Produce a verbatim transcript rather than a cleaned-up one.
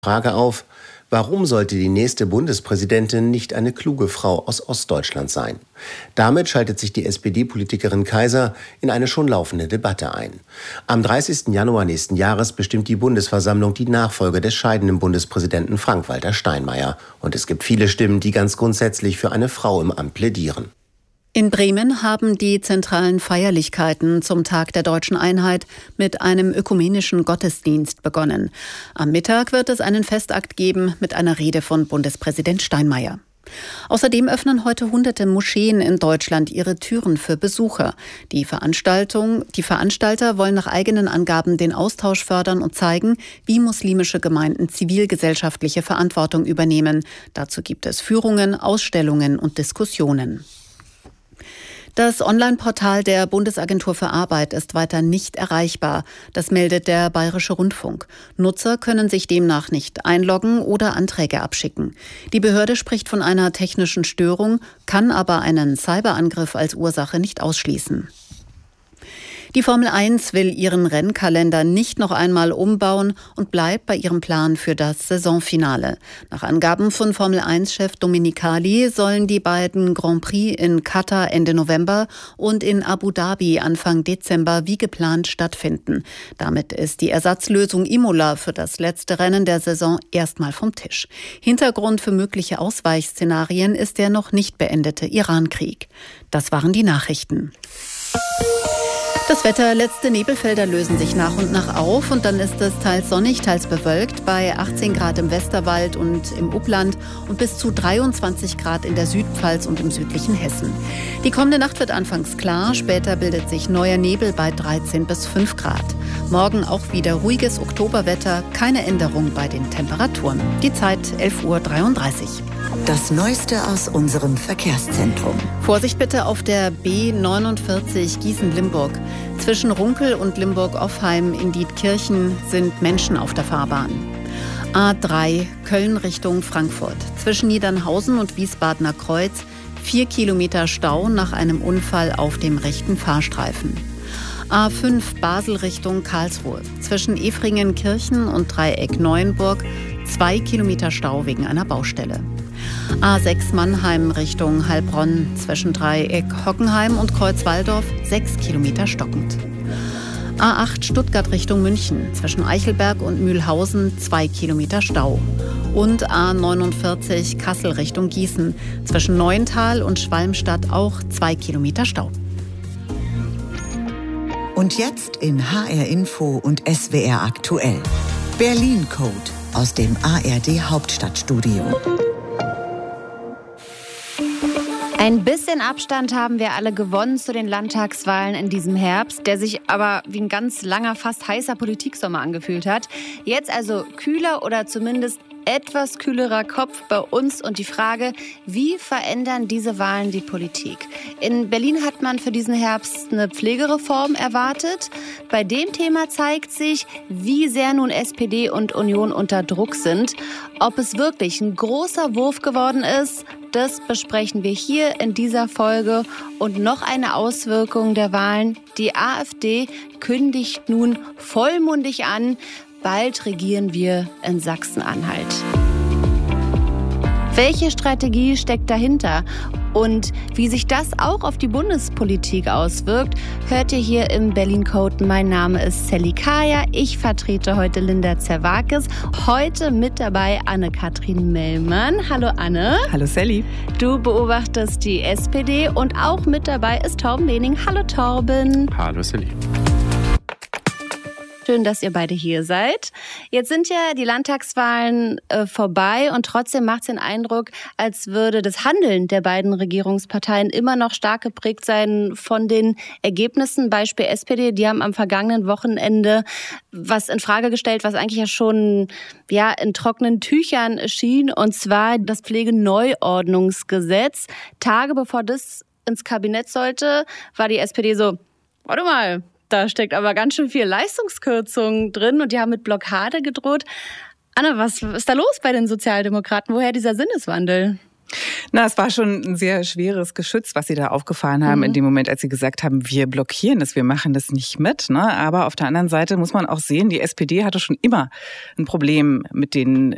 Frage auf, warum sollte die nächste Bundespräsidentin nicht eine kluge Frau aus Ostdeutschland sein? Damit schaltet sich die S P D-Politikerin Kaiser in eine schon laufende Debatte ein. Am dreißigsten Januar nächsten Jahres bestimmt die Bundesversammlung die Nachfolge des scheidenden Bundespräsidenten Frank-Walter Steinmeier. Und es gibt viele Stimmen, die ganz grundsätzlich für eine Frau im Amt plädieren. In Bremen haben die zentralen Feierlichkeiten zum Tag der Deutschen Einheit mit einem ökumenischen Gottesdienst begonnen. Am Mittag wird es einen Festakt geben mit einer Rede von Bundespräsident Steinmeier. Außerdem öffnen heute hunderte Moscheen in Deutschland ihre Türen für Besucher. Die Veranstaltung, die Veranstalter wollen nach eigenen Angaben den Austausch fördern und zeigen, wie muslimische Gemeinden zivilgesellschaftliche Verantwortung übernehmen. Dazu gibt es Führungen, Ausstellungen und Diskussionen. Das Online-Portal der Bundesagentur für Arbeit ist weiter nicht erreichbar. Das meldet der Bayerische Rundfunk. Nutzer können sich demnach nicht einloggen oder Anträge abschicken. Die Behörde spricht von einer technischen Störung, kann aber einen Cyberangriff als Ursache nicht ausschließen. Die Formel eins will ihren Rennkalender nicht noch einmal umbauen und bleibt bei ihrem Plan für das Saisonfinale. Nach Angaben von Formel eins Chef Domenicali sollen die beiden Grand Prix in Katar Ende November und in Abu Dhabi Anfang Dezember wie geplant stattfinden. Damit ist die Ersatzlösung Imola für das letzte Rennen der Saison erstmal vom Tisch. Hintergrund für mögliche Ausweichszenarien ist der noch nicht beendete Irankrieg. Das waren die Nachrichten. Das Wetter, letzte Nebelfelder lösen sich nach und nach auf und dann ist es teils sonnig, teils bewölkt bei achtzehn Grad im Westerwald und im Upland und bis zu dreiundzwanzig Grad in der Südpfalz und im südlichen Hessen. Die kommende Nacht wird anfangs klar, später bildet sich neuer Nebel bei dreizehn bis fünf Grad. Morgen auch wieder ruhiges Oktoberwetter, keine Änderung bei den Temperaturen. Die Zeit elf Uhr dreiunddreißig. Das Neueste aus unserem Verkehrszentrum. Vorsicht bitte auf der B neunundvierzig Gießen-Limburg. Zwischen Runkel und Limburg-Offheim in Dietkirchen sind Menschen auf der Fahrbahn. A drei Köln Richtung Frankfurt. Zwischen Niedernhausen und Wiesbadener Kreuz vier Kilometer Stau nach einem Unfall auf dem rechten Fahrstreifen. A fünf Basel Richtung Karlsruhe. Zwischen Efringen-Kirchen und Dreieck Neuenburg zwei Kilometer Stau wegen einer Baustelle. A sechs Mannheim Richtung Heilbronn, zwischen Dreieck Hockenheim und Kreuz Walldorf sechs Kilometer stockend. A acht Stuttgart Richtung München, zwischen Eichelberg und Mühlhausen zwei Kilometer Stau. Und A neunundvierzig Kassel Richtung Gießen, zwischen Neuental und Schwalmstadt auch zwei Kilometer Stau. Und jetzt in H R Info und S W R aktuell. Berlin Code aus dem A R D Hauptstadtstudio. Ein bisschen Abstand haben wir alle gewonnen zu den Landtagswahlen in diesem Herbst, der sich aber wie ein ganz langer, fast heißer Politiksommer angefühlt hat. Jetzt also kühler oder zumindest etwas kühlerer Kopf bei uns und die Frage, wie verändern diese Wahlen die Politik? In Berlin hat man für diesen Herbst eine Pflegereform erwartet. Bei dem Thema zeigt sich, wie sehr nun S P D und Union unter Druck sind. Ob es wirklich ein großer Wurf geworden ist, das besprechen wir hier in dieser Folge. Und noch eine Auswirkung der Wahlen. Die AfD kündigt nun vollmundig an, bald regieren wir in Sachsen-Anhalt. Welche Strategie steckt dahinter? Und wie sich das auch auf die Bundespolitik auswirkt, hört ihr hier im Berlin Code. Mein Name ist Sally Kaya. Ich vertrete heute Linda Zerwakis. Heute mit dabei Anne-Kathrin Mellmann. Hallo Anne. Hallo Sally. Du beobachtest die S P D und auch mit dabei ist Torben Lehning. Hallo Torben. Hallo Sally. Schön, dass ihr beide hier seid. Jetzt sind ja die Landtagswahlen äh, vorbei und trotzdem macht es den Eindruck, als würde das Handeln der beiden Regierungsparteien immer noch stark geprägt sein von den Ergebnissen. Beispiel S P D, die haben am vergangenen Wochenende was in Frage gestellt, was eigentlich ja schon ja in trockenen Tüchern schien, und zwar das Pflegeneuordnungsgesetz. Tage bevor das ins Kabinett sollte, war die S P D so, warte mal, da steckt aber ganz schön viel Leistungskürzung drin und die haben mit Blockade gedroht. Anne, was ist da los bei den Sozialdemokraten? Woher dieser Sinneswandel? Na, es war schon ein sehr schweres Geschütz, was sie da aufgefahren haben, mhm. in dem Moment, als sie gesagt haben, wir blockieren das, wir machen das nicht mit. Ne? Aber auf der anderen Seite muss man auch sehen, die S P D hatte schon immer ein Problem mit den